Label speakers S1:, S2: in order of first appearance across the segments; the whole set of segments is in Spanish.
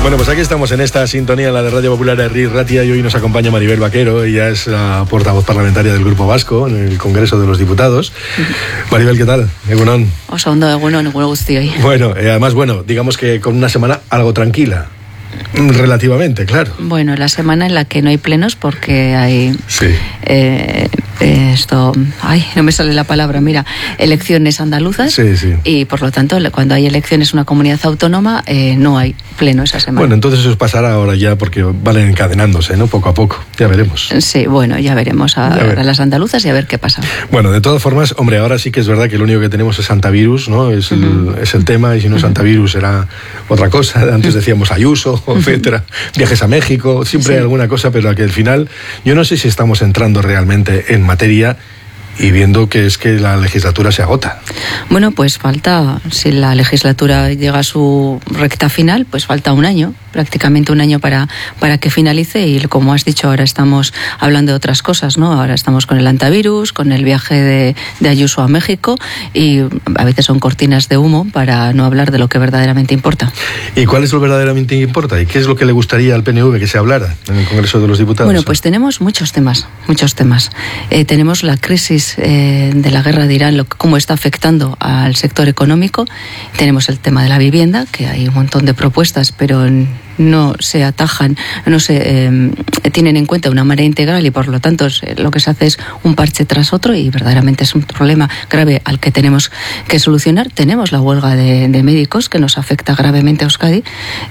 S1: Bueno, pues aquí estamos en esta sintonía, la de Radio Popular Herri Ratia, y hoy nos acompaña Maribel Vaquero. Ella es la portavoz parlamentaria del Grupo Vasco en el Congreso de los Diputados. Maribel, ¿qué tal? Egunon.
S2: Oso ondo, egunon guztioi.
S1: Bueno, además, digamos que con una semana algo tranquila. Relativamente, claro.
S2: Bueno, la semana en la que no hay plenos porque hay...
S1: Sí.
S2: No me sale la palabra, elecciones andaluzas.
S1: Sí, sí.
S2: Y por lo tanto, cuando hay elecciones en una comunidad autónoma, no hay pleno esa semana.
S1: Bueno, entonces eso pasará ahora ya porque van encadenándose, ¿no? Poco a poco, ya veremos.
S2: Sí, bueno, ya veremos a las andaluzas y a ver qué pasa.
S1: Bueno, de todas formas, hombre, ahora sí que es verdad que lo único que tenemos es antivirus, ¿no? Es el tema, y si no es antivirus será otra cosa. Antes decíamos Ayuso, etcétera, viajes a México, siempre hay alguna cosa, pero que al final yo no sé si estamos entrando realmente en materia y viendo que es que la legislatura se agota. Bueno,
S2: pues falta, si la legislatura llega a su recta final, pues falta un año, prácticamente un año para que finalice, y como has dicho, ahora estamos hablando de otras cosas, ¿no? Ahora estamos con el antivirus, con el viaje de Ayuso a México, y a veces son cortinas de humo para no hablar de lo que verdaderamente importa.
S1: ¿Y cuál es lo verdaderamente importa? ¿Y qué es lo que le gustaría al PNV que se hablara en el Congreso de los Diputados?
S2: Bueno, pues tenemos muchos temas. Tenemos la crisis de la guerra de Irán, cómo está afectando al sector económico. Tenemos el tema de la vivienda, que hay un montón de propuestas, pero no se atajan, no se tienen en cuenta una manera integral, y por lo tanto lo que se hace es un parche tras otro, y verdaderamente es un problema grave al que tenemos que solucionar. Tenemos la huelga de médicos que nos afecta gravemente a Euskadi.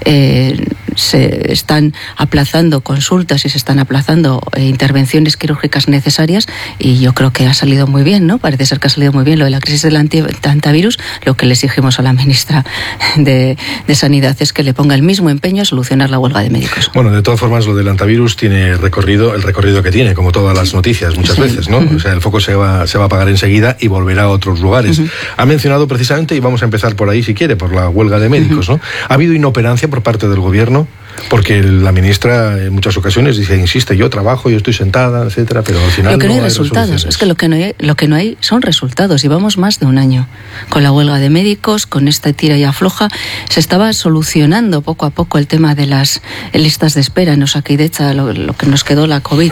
S2: Se están aplazando consultas y se están aplazando intervenciones quirúrgicas necesarias, y yo creo que ha salido muy bien, ¿no? Parece ser que ha salido muy bien lo de la crisis del antivirus. Lo que le exigimos a la ministra de Sanidad es que le ponga el mismo empeño a solucionar la huelga de médicos.
S1: Bueno, de todas formas, lo del antivirus tiene el recorrido que tiene, como todas las noticias muchas veces, ¿no? O sea, el foco se va a apagar enseguida y volverá a otros lugares. Ha mencionado precisamente, y vamos a empezar por ahí si quiere, por la huelga de médicos, ¿no? ¿Ha habido inoperancia por parte del gobierno? Porque la ministra en muchas ocasiones insiste, yo trabajo, yo estoy sentada, etcétera, pero al final
S2: lo que no hay
S1: hay
S2: resultados. Es que lo que no hay son resultados. Llevamos más de un año con la huelga de médicos, con esta tira y afloja. Se estaba solucionando poco a poco el tema de las listas de espera en Osakidetza, lo que nos quedó la COVID,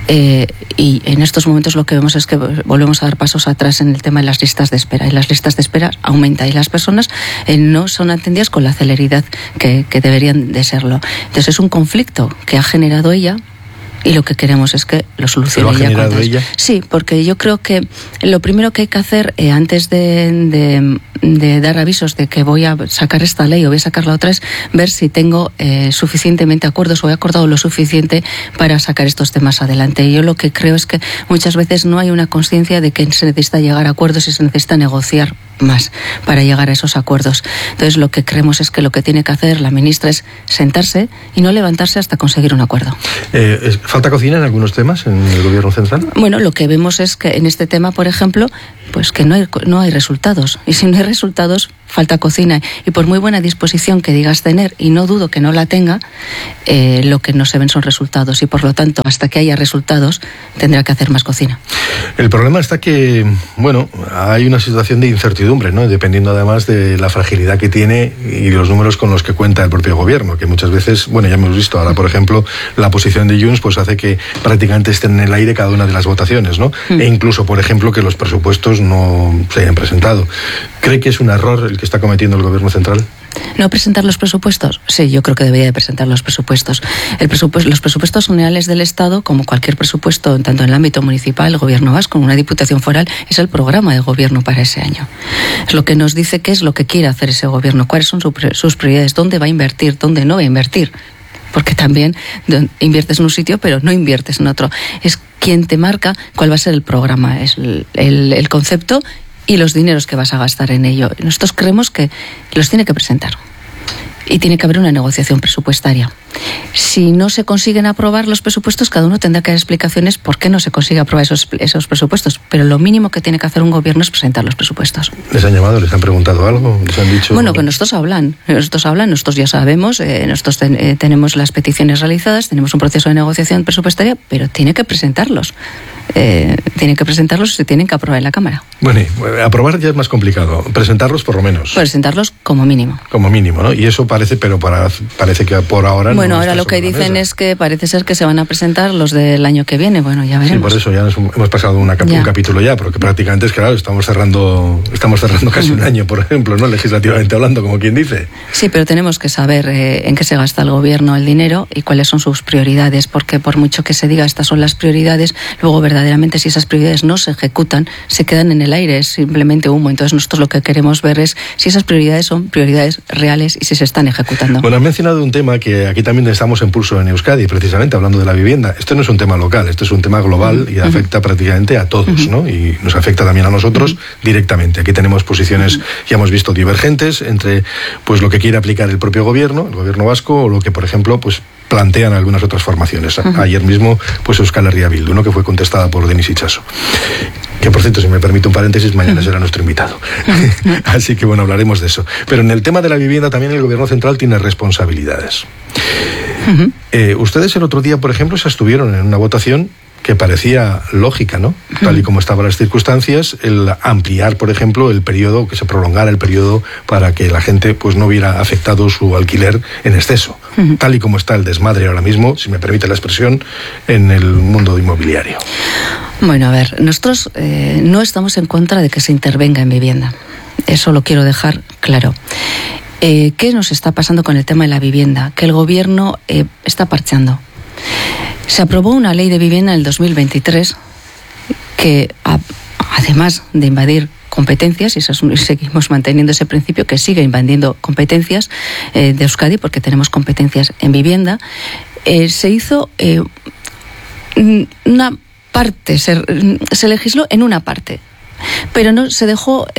S2: y en estos momentos lo que vemos es que volvemos a dar pasos atrás en el tema de las listas de espera, y las listas de espera aumentan y las personas no son atendidas con la celeridad que deberían de serlo. Entonces es un conflicto que ha generado ella, y lo que queremos es que lo solucione ella.
S1: ¿Lo ha generado ella?
S2: Sí, porque yo creo que lo primero que hay que hacer antes de dar avisos de que voy a sacar esta ley o voy a sacar la otra es ver si tengo suficientemente acuerdos o he acordado lo suficiente para sacar estos temas adelante. Y yo lo que creo es que muchas veces no hay una conciencia de que se necesita llegar a acuerdos y se necesita negociar más para llegar a esos acuerdos. Entonces lo que creemos es que lo que tiene que hacer la ministra es sentarse y no levantarse hasta conseguir un acuerdo.
S1: ¿Falta cocina en algunos temas en el gobierno central?
S2: Bueno, lo que vemos es que en este tema, por ejemplo, pues que no hay resultados, y si no hay resultados falta cocina, y por muy buena disposición que digas tener, y no dudo que no la tenga, lo que no se ven son resultados, y por lo tanto hasta que haya resultados tendrá que hacer más cocina.
S1: El problema está que, hay una situación de incertidumbre, ¿no? Dependiendo además de la fragilidad que tiene y los números con los que cuenta el propio gobierno, que muchas veces, ya hemos visto ahora, por ejemplo, la posición de Junts pues hace que prácticamente estén en el aire cada una de las votaciones, ¿no? E incluso, por ejemplo, que los presupuestos no se hayan presentado. ¿Cree que es un error el que está cometiendo el gobierno central?
S2: ¿No presentar los presupuestos? Sí, yo creo que debería de presentar los presupuestos. Los presupuestos generales del Estado, como cualquier presupuesto, tanto en el ámbito municipal, el gobierno vasco, una diputación foral, es el programa de gobierno para ese año. Es lo que nos dice qué es lo que quiere hacer ese gobierno, cuáles son sus prioridades, dónde va a invertir, dónde no va a invertir. Porque también inviertes en un sitio, pero no inviertes en otro. Es quien te marca cuál va a ser el programa, es el concepto y los dineros que vas a gastar en ello. Nosotros creemos que los tiene que presentar. Y tiene que haber una negociación presupuestaria. Si no se consiguen aprobar los presupuestos, cada uno tendrá que dar explicaciones por qué no se consigue aprobar esos presupuestos. Pero lo mínimo que tiene que hacer un gobierno es presentar los presupuestos.
S1: ¿Les han llamado? ¿Les han preguntado algo? ¿Les han dicho...?
S2: Bueno, que nosotros hablan, nosotros ya sabemos, nosotros tenemos las peticiones realizadas, tenemos un proceso de negociación presupuestaria, pero tiene que presentarlos. Tienen que presentarlos y se tienen que aprobar en la Cámara.
S1: Bueno, aprobar ya es más complicado. Presentarlos por lo menos.
S2: Presentarlos como mínimo.
S1: Como mínimo, ¿no? Y eso parece, pero parece que por ahora
S2: bueno,
S1: no.
S2: Ahora lo que dicen es que parece ser que se van a presentar los del año que viene. Bueno, ya veremos.
S1: Sí, por eso ya hemos pasado un capítulo ya, porque prácticamente es claro, estamos cerrando casi un año, por ejemplo, ¿no? Legislativamente hablando, como quien dice.
S2: Sí, pero tenemos que saber en qué se gasta el gobierno el dinero y cuáles son sus prioridades, porque por mucho que se diga estas son las prioridades, luego verdaderamente si esas prioridades no se ejecutan, se quedan en el aire, es simplemente humo. Entonces nosotros lo que queremos ver es si esas prioridades son prioridades reales y si se están ejecutando.
S1: Bueno, has mencionado un tema que aquí también estamos en pulso en Euskadi, precisamente hablando de la vivienda. Esto no es un tema local, esto es un tema global y afecta prácticamente a todos, ¿no? Y nos afecta también a nosotros directamente. Aquí tenemos posiciones, ya hemos visto, divergentes entre pues lo que quiere aplicar el propio gobierno, el gobierno vasco, o lo que, por ejemplo, pues plantean algunas otras formaciones. Ayer mismo, pues Euskal Herria Bildu, ¿no? Que fue contestada por Denis Itxaso. Que, por cierto, si me permite un paréntesis, mañana será nuestro invitado. Así que, bueno, hablaremos de eso. Pero en el tema de la vivienda también el gobierno central tiene responsabilidades. Ustedes el otro día, por ejemplo, se abstuvieron en una votación que parecía lógica, ¿no? Tal y como estaban las circunstancias, el ampliar, por ejemplo, el periodo, que se prolongara el periodo para que la gente pues no viera afectado su alquiler en exceso, tal y como está el desmadre ahora mismo, si me permite la expresión, en el mundo inmobiliario.
S2: Bueno, a ver, nosotros no estamos en contra de que se intervenga en vivienda. Eso lo quiero dejar claro. ¿Qué nos está pasando con el tema de la vivienda? Que el gobierno está parcheando. Se aprobó una ley de vivienda en el 2023 que, además de invadir competencias, y seguimos manteniendo ese principio, que sigue invadiendo competencias de Euskadi, porque tenemos competencias en vivienda, se hizo una parte, se legisló en una parte, pero no se dejó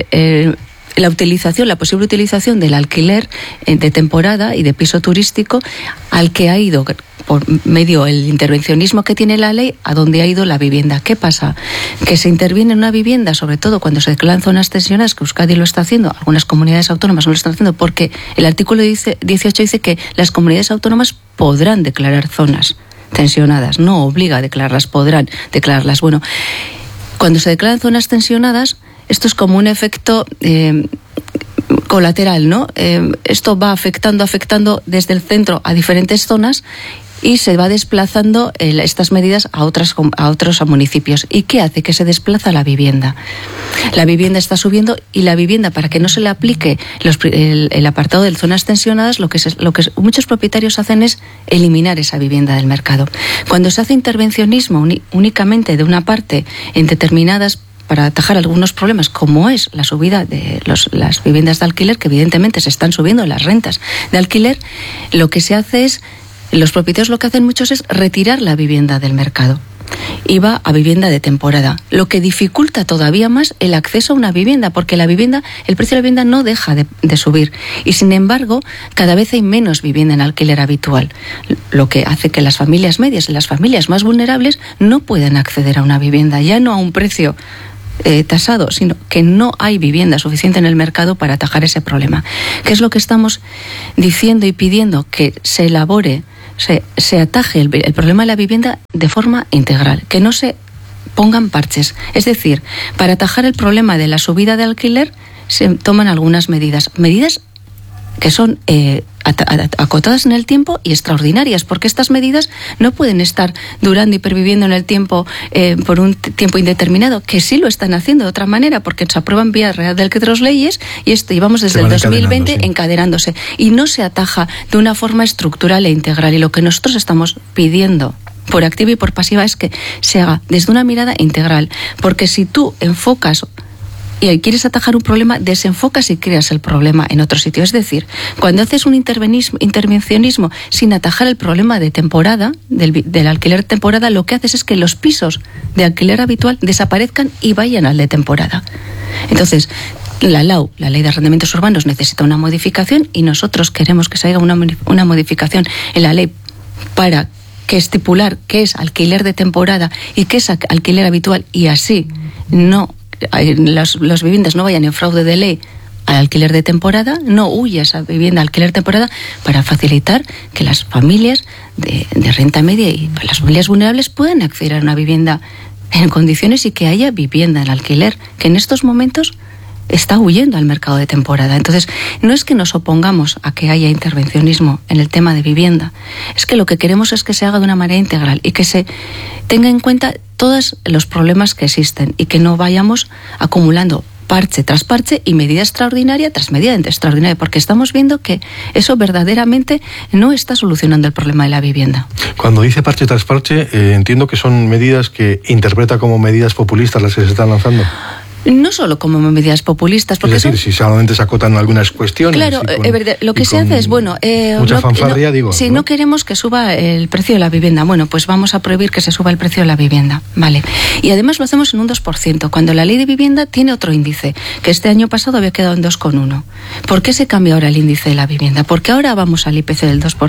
S2: la posible utilización del alquiler de temporada y de piso turístico, al que ha ido, por medio del intervencionismo que tiene la ley, a donde ha ido la vivienda. ¿Qué pasa? Que se interviene en una vivienda, sobre todo cuando se declaran zonas tensionadas, que Euskadi lo está haciendo, algunas comunidades autónomas no lo están haciendo, porque el artículo 18 dice que las comunidades autónomas podrán declarar zonas tensionadas, no obliga a declararlas, podrán declararlas. Bueno, cuando se declaran zonas tensionadas, esto es como un efecto colateral, ¿no? Esto va afectando desde el centro a diferentes zonas y se va desplazando estas medidas a otros municipios. ¿Y qué hace? Que se desplaza la vivienda. La vivienda está subiendo y la vivienda, para que no se le aplique el apartado de zonas tensionadas, lo que muchos propietarios hacen es eliminar esa vivienda del mercado. Cuando se hace intervencionismo únicamente de una parte en determinadas, para atajar algunos problemas, como es la subida de las viviendas de alquiler, que evidentemente se están subiendo las rentas de alquiler, lo que se hace es, los propietarios lo que hacen muchos es retirar la vivienda del mercado y va a vivienda de temporada, lo que dificulta todavía más el acceso a una vivienda, porque el precio de la vivienda no deja de subir, y sin embargo cada vez hay menos vivienda en alquiler habitual, lo que hace que las familias medias y las familias más vulnerables no puedan acceder a una vivienda, ya no a un precio tasado, sino que no hay vivienda suficiente en el mercado para atajar ese problema. ¿Qué es lo que estamos diciendo y pidiendo? Que se elabore, se ataje el problema de la vivienda de forma integral, que no se pongan parches. Es decir, para atajar el problema de la subida de alquiler se toman algunas medidas que son acotadas en el tiempo y extraordinarias, porque estas medidas no pueden estar durando y perviviendo en el tiempo por un tiempo indeterminado, que sí lo están haciendo de otra manera, porque se aprueban vía Real Decretos leyes y llevamos desde el 2020 encadenándose, y no se ataja de una forma estructural e integral. Y lo que nosotros estamos pidiendo por activa y por pasiva es que se haga desde una mirada integral, porque si tú enfocas y quieres atajar un problema, desenfocas y creas el problema en otro sitio. Es decir, cuando haces un intervencionismo sin atajar el problema de temporada, del alquiler de temporada, lo que haces es que los pisos de alquiler habitual desaparezcan y vayan al de temporada. Entonces, la LAU, la Ley de Arrendamientos Urbanos, necesita una modificación, y nosotros queremos que se haga una modificación en la ley para que estipular qué es alquiler de temporada y qué es alquiler habitual, y así las viviendas no vayan en fraude de ley al alquiler de temporada, no huya esa vivienda al alquiler de temporada, para facilitar que las familias de renta media y las familias vulnerables puedan acceder a una vivienda en condiciones y que haya vivienda en alquiler, que en estos momentos está huyendo al mercado de temporada. Entonces, no es que nos opongamos a que haya intervencionismo en el tema de vivienda, es que lo que queremos es que se haga de una manera integral y que se tenga en cuenta todos los problemas que existen y que no vayamos acumulando parche tras parche y medida extraordinaria tras medida extraordinaria, porque estamos viendo que eso verdaderamente no está solucionando el problema de la vivienda.
S1: Cuando dice parche tras parche, entiendo que son medidas que interpreta como medidas populistas las que se están lanzando.
S2: No solo como medidas populistas, porque
S1: es decir, si solamente se acotan algunas cuestiones.
S2: Claro, lo que se hace es, bueno,
S1: mucha fanfarria, digo.
S2: Si no queremos que suba el precio de la vivienda, bueno, pues vamos a prohibir que se suba el precio de la vivienda, vale. Y además lo hacemos en un 2%, cuando la ley de vivienda tiene otro índice, que este año pasado había quedado en 2,1. ¿Por qué se cambia ahora el índice de la vivienda? ¿Por qué ahora vamos al IPC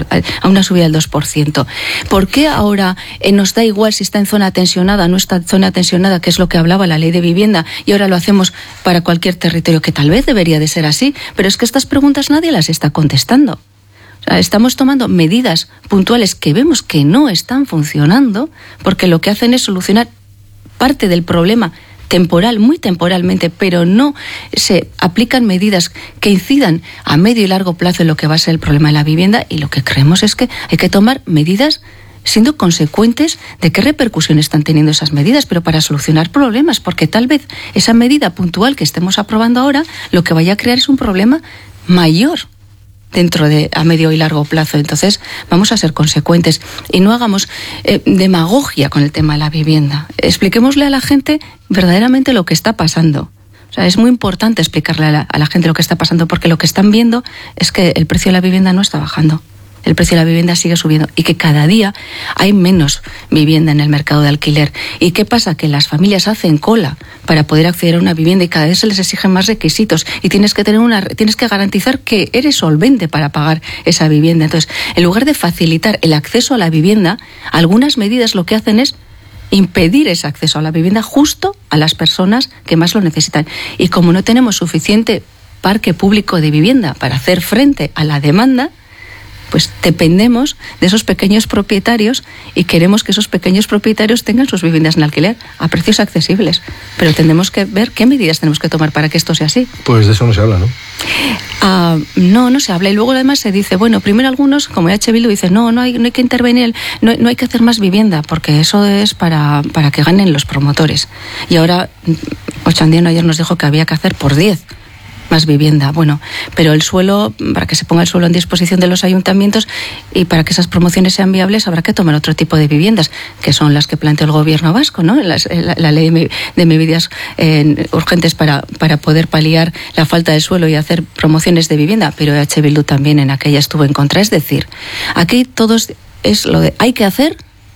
S2: a una subida del 2%? ¿Por qué ahora nos da igual si está en zona tensionada, no está en zona tensionada, que es lo que hablaba la ley de vivienda, y ahora lo hacemos para cualquier territorio, que tal vez debería de ser así, pero es que estas preguntas nadie las está contestando. O sea, estamos tomando medidas puntuales que vemos que no están funcionando, porque lo que hacen es solucionar parte del problema temporal, muy temporalmente, pero no se aplican medidas que incidan a medio y largo plazo en lo que va a ser el problema de la vivienda, y lo que creemos es que hay que tomar medidas siendo consecuentes de qué repercusión están teniendo esas medidas, pero para solucionar problemas, porque tal vez esa medida puntual que estemos aprobando ahora lo que vaya a crear es un problema mayor dentro de a medio y largo plazo. Entonces vamos a ser consecuentes y no hagamos demagogia con el tema de la vivienda. Expliquémosle a la gente verdaderamente lo que está pasando. O sea, es muy importante explicarle a la gente lo que está pasando, porque lo que están viendo es que el precio de la vivienda no está bajando. El precio de la vivienda sigue subiendo y que cada día hay menos vivienda en el mercado de alquiler. ¿Y qué pasa? Que las familias hacen cola para poder acceder a una vivienda y cada vez se les exigen más requisitos y tienes que garantizar que eres solvente para pagar esa vivienda. Entonces, en lugar de facilitar el acceso a la vivienda, algunas medidas lo que hacen es impedir ese acceso a la vivienda justo a las personas que más lo necesitan. Y como no tenemos suficiente parque público de vivienda para hacer frente a la demanda, pues dependemos de esos pequeños propietarios y queremos que esos pequeños propietarios tengan sus viviendas en alquiler a precios accesibles. Pero tendremos que ver qué medidas tenemos que tomar para que esto sea así.
S1: Pues de eso no se habla, ¿no?
S2: No se habla. Y luego además se dice, bueno, primero algunos, como EH Bildu, dicen, no hay que intervenir, no hay que hacer más vivienda, porque eso es para que ganen los promotores. Y ahora, Ochandiano ayer nos dijo que había que hacer por 10 más vivienda. Bueno, pero el suelo, para que se ponga el suelo en disposición de los ayuntamientos y para que esas promociones sean viables, habrá que tomar otro tipo de viviendas, que son las que plantea el gobierno vasco, ¿no? La ley de medidas urgentes para poder paliar la falta de suelo y hacer promociones de vivienda, pero EH Bildu también en aquella estuvo en contra. Es decir, aquí todos es lo de hay que hacer,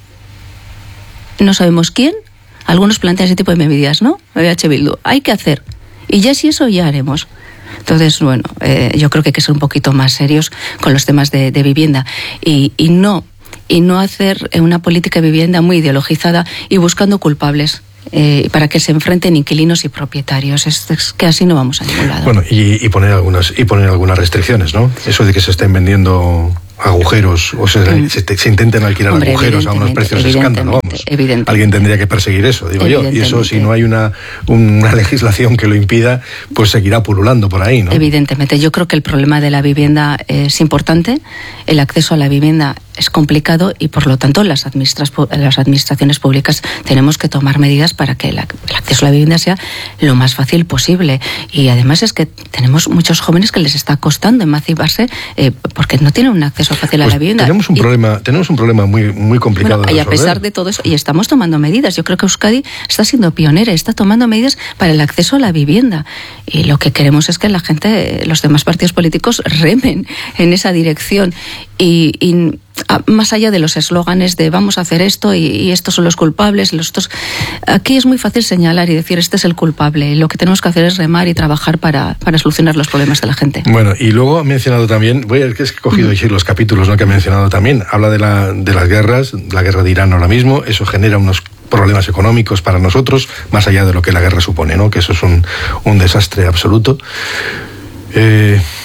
S2: no sabemos quién, algunos plantean ese tipo de medidas, ¿no? EH Bildu, hay que hacer, y ya si eso ya haremos. Entonces, bueno, yo creo que hay que ser un poquito más serios con los temas de vivienda y no hacer una política de vivienda muy ideologizada y buscando culpables para que se enfrenten inquilinos y propietarios. Es que así no vamos a ningún lado.
S1: Bueno, y poner algunas restricciones, ¿no? Eso de que se estén vendiendo agujeros o se intenten alquilar agujeros a unos precios de escándalo, vamos. Alguien tendría que perseguir eso, digo yo, y eso si no hay una legislación que lo impida, pues seguirá pululando por ahí, ¿no?
S2: Evidentemente, yo creo que el problema de la vivienda es importante, el acceso a la vivienda es complicado y por lo tanto las administraciones públicas tenemos que tomar medidas para que el acceso a la vivienda sea lo más fácil posible. Y además es que tenemos muchos jóvenes que les está costando emanciparse porque no tienen un acceso fácil a la vivienda.
S1: Tenemos un problema muy complicado de resolver.
S2: Y a pesar de todo eso, y estamos tomando medidas. Yo creo que Euskadi está siendo pionera, está tomando medidas para el acceso a la vivienda. Y lo que queremos es que la gente, los demás partidos políticos remen en esa dirección. Y más allá de los eslóganes de vamos a hacer esto y estos son los culpables, aquí es muy fácil señalar y decir este es el culpable. Y lo que tenemos que hacer es remar y trabajar para solucionar los problemas de la gente.
S1: Bueno, y luego ha mencionado también, que he cogido los capítulos, ¿no?, que ha mencionado también, habla de las guerras, la guerra de Irán ahora mismo, eso genera unos problemas económicos para nosotros, más allá de lo que la guerra supone, ¿no?, que eso es un desastre absoluto.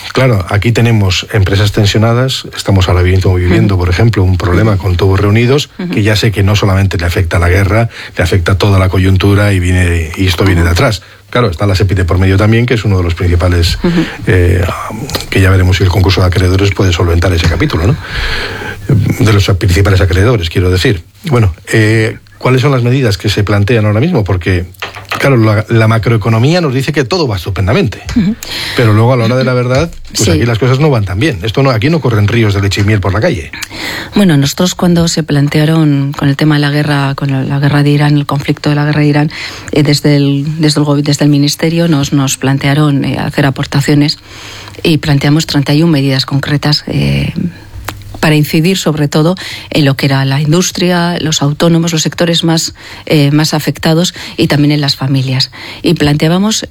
S1: Claro, aquí tenemos empresas tensionadas, estamos ahora viviendo, por ejemplo, un problema con tubos reunidos, que ya sé que no solamente le afecta a la guerra, le afecta a toda la coyuntura y esto viene de atrás. Claro, está la SEPI de por medio también, que es uno de los principales, que ya veremos si el concurso de acreedores puede solventar ese capítulo, ¿no? De los principales acreedores, quiero decir. Bueno, ¿cuáles son las medidas que se plantean ahora mismo? Porque, claro, la macroeconomía nos dice que todo va estupendamente, pero luego a la hora de la verdad, pues sí, aquí las cosas no van tan bien. Aquí no corren ríos de leche y miel por la calle.
S2: Bueno, nosotros cuando se plantearon con el tema de la guerra, con la guerra de Irán, el conflicto de la guerra de Irán, desde el Ministerio nos plantearon hacer aportaciones y planteamos 31 medidas concretas para incidir sobre todo en lo que era la industria, los autónomos, los sectores más afectados y también en las familias. Y planteábamos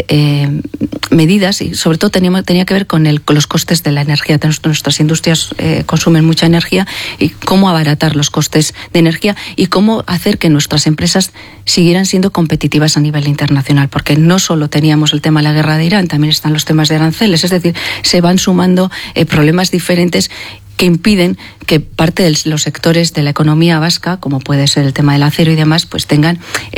S2: medidas y sobre todo tenía que ver con los costes de la energía. Nuestras industrias consumen mucha energía y cómo abaratar los costes de energía y cómo hacer que nuestras empresas siguieran siendo competitivas a nivel internacional, porque no solo teníamos el tema de la guerra de Irán, también están los temas de aranceles, es decir, se van sumando problemas diferentes que impiden que parte de los sectores de la economía vasca, como puede ser el tema del acero y demás, pues tengan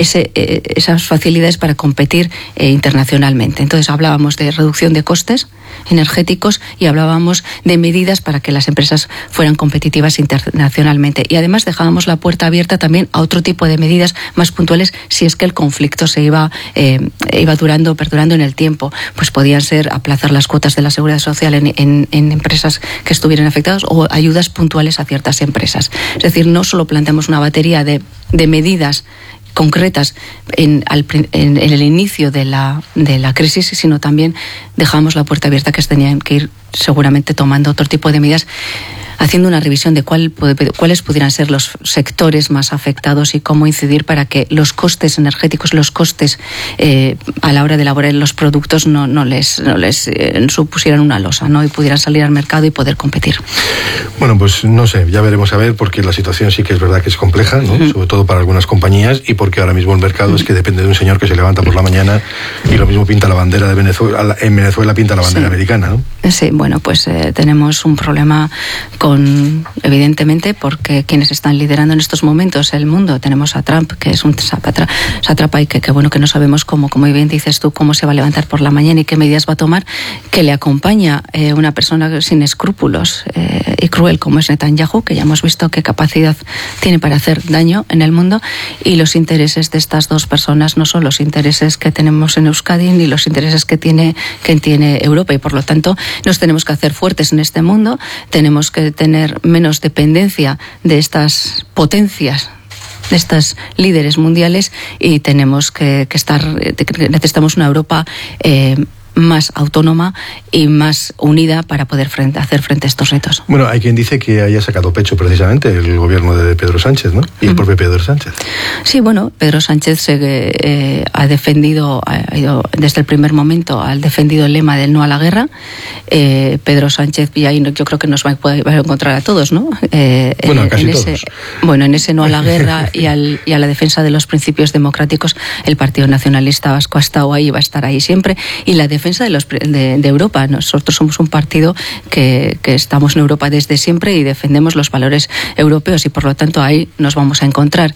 S2: esas facilidades para competir internacionalmente. Entonces hablábamos de reducción de costes energéticos y hablábamos de medidas para que las empresas fueran competitivas internacionalmente. Y además dejábamos la puerta abierta también a otro tipo de medidas más puntuales si es que el conflicto se iba perdurando en el tiempo. Pues podían ser aplazar las cuotas de la seguridad social en empresas que estuvieran afectadas o ayudas puntuales a ciertas empresas. Es decir, no solo planteamos una batería de medidas concretas en el inicio de la crisis, sino también dejamos la puerta abierta que tenían que ir seguramente tomando otro tipo de medidas, haciendo una revisión de cuáles pudieran ser los sectores más afectados y cómo incidir para que los costes energéticos, los costes a la hora de elaborar los productos no les supusieran una losa, ¿no? Y pudieran salir al mercado y poder competir.
S1: Bueno, pues no sé, ya veremos a ver, porque la situación sí que es verdad que es compleja, ¿no? Sobre todo para algunas compañías, y porque ahora mismo el mercado es que depende de un señor que se levanta por la mañana y lo mismo pinta la bandera de Venezuela, en Venezuela pinta la bandera americana, ¿no? Sí,
S2: bueno, pues tenemos un problema evidentemente, porque quienes están liderando en estos momentos el mundo, tenemos a Trump, que es un sátrapa y que bueno, que no sabemos como bien dices tú, cómo se va a levantar por la mañana y qué medidas va a tomar, que le acompaña una persona sin escrúpulos y cruel como es Netanyahu, que ya hemos visto qué capacidad tiene para hacer daño en el mundo, y los intereses de estas dos personas no son los intereses que tenemos en Euskadi ni los intereses que tiene Europa, y por lo tanto nos tenemos que hacer fuertes en este mundo, tenemos que tener menos dependencia de estas potencias, de estos líderes mundiales, y tenemos que necesitamos una Europa más autónoma y más unida para poder hacer frente a estos retos.
S1: Bueno, hay quien dice que haya sacado pecho precisamente el gobierno de Pedro Sánchez, ¿no? Y el propio Pedro Sánchez. Sí, bueno, Pedro Sánchez ha defendido, ha ido desde el primer momento, ha defendido el lema del no a la guerra. Pedro Sánchez, y ahí yo creo que nos va a encontrar a todos, ¿no? Bueno, a casi todos.
S2: En ese no a la guerra y a la defensa de los principios democráticos, el Partido Nacionalista Vasco ha estado ahí y va a estar ahí siempre, y la defensa de Europa. Nosotros somos un partido que estamos en Europa desde siempre y defendemos los valores europeos, y por lo tanto ahí nos vamos a encontrar.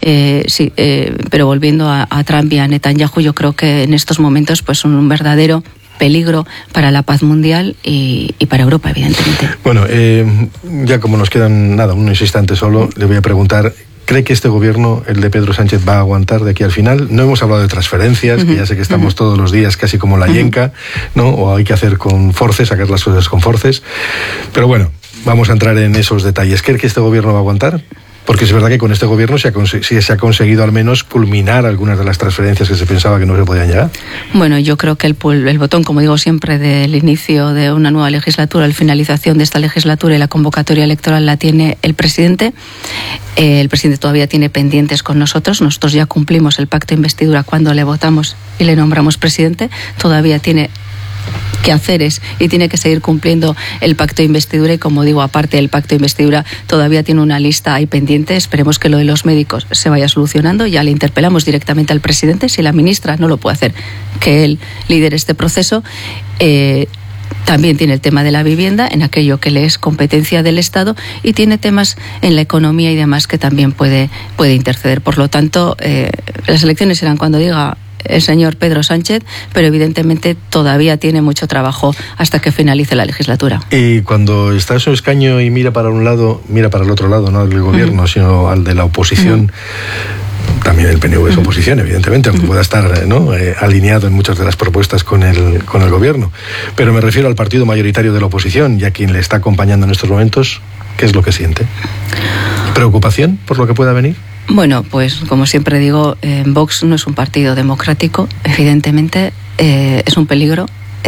S2: Pero volviendo a Trump y a Netanyahu, yo creo que en estos momentos pues son un verdadero peligro para la paz mundial y para Europa, evidentemente.
S1: Bueno, ya como nos quedan unos instantes solo, le voy a preguntar: ¿cree que este gobierno, el de Pedro Sánchez, va a aguantar de aquí al final? No hemos hablado de transferencias, que ya sé que estamos todos los días casi como la yenca, ¿no? O hay que hacer con forces, sacar las cosas con forces. Pero bueno, vamos a entrar en esos detalles. ¿Cree que este gobierno va a aguantar? Porque es verdad que con este gobierno se ha conseguido al menos culminar algunas de las transferencias que se pensaba que no se podían llegar.
S2: Bueno, yo creo que el botón, como digo siempre, del inicio de una nueva legislatura, la finalización de esta legislatura y la convocatoria electoral la tiene el presidente. El presidente todavía tiene pendientes con nosotros. Nosotros ya cumplimos el pacto de investidura cuando le votamos y le nombramos presidente. Todavía tiene quehaceres y tiene que seguir cumpliendo el pacto de investidura, y como digo, aparte del pacto de investidura todavía tiene una lista ahí pendiente. Esperemos que lo de los médicos se vaya solucionando. Ya le interpelamos directamente al presidente, si la ministra no lo puede hacer, que él lidere este proceso. también tiene el tema de la vivienda, en aquello que le es competencia del Estado, y tiene temas en la economía y demás que también puede interceder. Por lo tanto, las elecciones serán cuando diga el señor Pedro Sánchez, pero evidentemente todavía tiene mucho trabajo hasta que finalice la legislatura.
S1: Y cuando está en su escaño y mira para un lado, mira para el otro lado, no al del gobierno, sino al de la oposición, también el PNV es oposición, evidentemente, aunque pueda estar, ¿no?, alineado en muchas de las propuestas con el gobierno. Pero me refiero al partido mayoritario de la oposición y a quien le está acompañando en estos momentos. ¿Qué es lo que siente? ¿Preocupación por lo que pueda venir?
S2: Bueno, pues como siempre digo, Vox no es un partido democrático, evidentemente, es un peligro,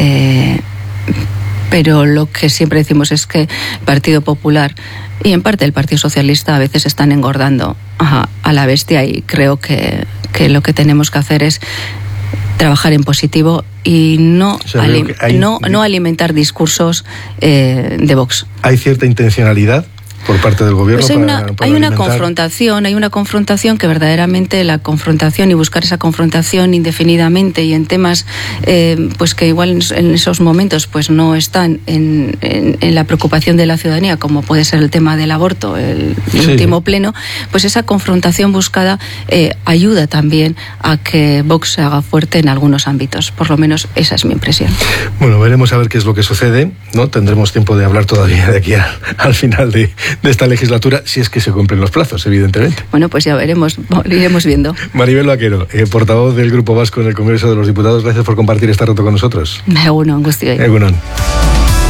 S2: pero lo que siempre decimos es que el Partido Popular y en parte el Partido Socialista a veces están engordando a la bestia, y creo que lo que tenemos que hacer es trabajar en positivo y no alimentar discursos de Vox.
S1: ¿Hay cierta intencionalidad por parte del gobierno?
S2: Pues hay una confrontación que verdaderamente la confrontación y buscar esa confrontación indefinidamente y en temas pues que igual en esos momentos pues no están en la preocupación de la ciudadanía, como puede ser el tema del aborto, el último pleno, pues esa confrontación buscada ayuda también a que Vox se haga fuerte en algunos ámbitos. Por lo menos esa es mi impresión.
S1: Bueno, veremos a ver qué es lo que sucede, ¿no? Tendremos tiempo de hablar todavía de aquí al final de esta legislatura, si es que se cumplen los plazos, evidentemente.
S2: Bueno, pues ya veremos, iremos viendo.
S1: Maribel Vaquero, portavoz del Grupo Vasco en el Congreso de los Diputados, gracias por compartir este rato con nosotros.
S2: Egunon, guztioi.
S1: Egunon.